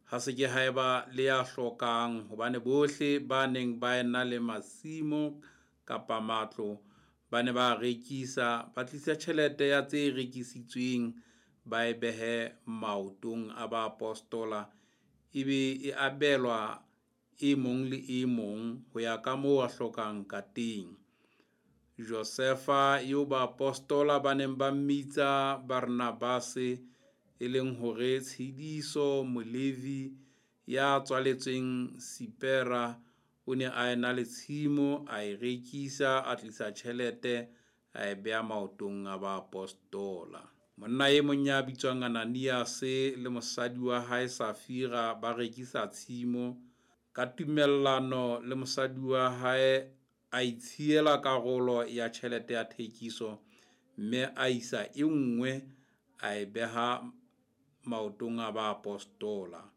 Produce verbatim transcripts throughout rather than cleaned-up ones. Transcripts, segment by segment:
ha se ke haeba le ya hlokang, hobane bohle ba neng ba ena le masimo kapa matlo ba ne ba rekisa, ba tlisa tjhelete ya tse rekisitsweng ba e behe maotong a ba apostola, ebe e abelwa e mong le e mong ho ya ka moo a hlokang ka teng. Josefa yo ba apostola ba neng ba mmitsa Barnabase, e leng hore Tshidiso Molevi ya tswaletsweng Sipera, o ne a ena le tshimo, a e rekisa, a tlisa tjhelete, a e beha maotong a ba apostola. Monna e mong ya bitswang Ananias le mosadi wa hae Safira ba rekisa tshimo, ka tumellano le mosadi wa hae a itshiela karolo ya tjhelete ya thekiso, mme a isa e nngwe a e beha maotong a ba apostola.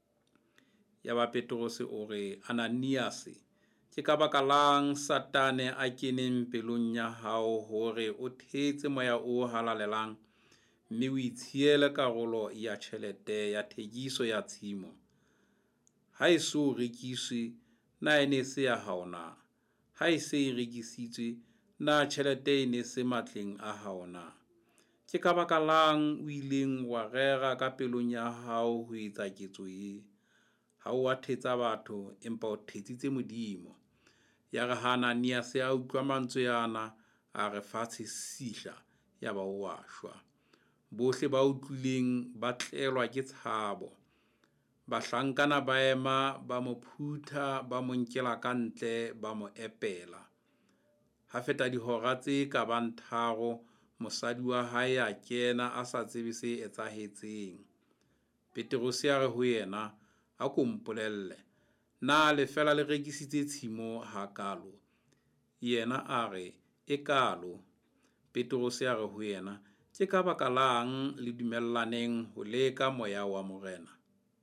Ya ba Petrus o re, Ananias, ke ka baka lang Satane a keneng pelong ya hao hore o thetse moya o halalelang, mme o itshiele karolo ya tjhelete ya thekiso ya tshimo. Ha e so rekiswe, na e ne se ya hao na? Ha e se e rekisitswe, na tjhelete e ne se matleng a hao na? Ke ka baka lang o ileng wa rera ka pelong ya hao ho etsa ketso e. Ha o a thetsa batho, empa o thetsitse Modimo. Ya re ha Ananias a utlwa mantswe ana, a re fatshe sihla, ya ba o a shwa. Bohle ba utlwileng ba tlelwa ke tshabo. Bahlankana ba ema ba mo phutha, ba mo nkela ka ntle, ba mo epela. Ha feta dihora tse ka bang tharo, mosadi wa hae a kena a sa tsebe se etsahetseng. Petrus a re ho yena, a ko mpolelle, na le fela le rekisitse tshimo hakalo? Yena a re, e kalo. Petrus a re ho yena, ke ka baka lang le dumellaneng ho leka moya wa morena?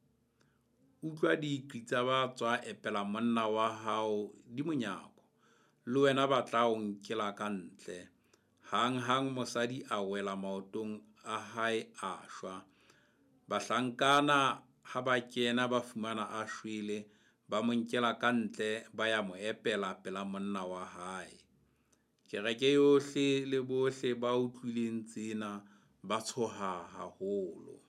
Utlwa diqwi tsa ba tswa epela monna wa hao di monyako, le wena ba tla o nkela ka ntle. Hang hang mosadi a wela maotong a hae a shwa. Bahlankana ha ba kena ba fumana a shwele, ba mo nkela ka ntle, ba ya mo epela pela monna wa hae. Kereke yohle le bohle ba utlwileng tsena ba tshoha haholo.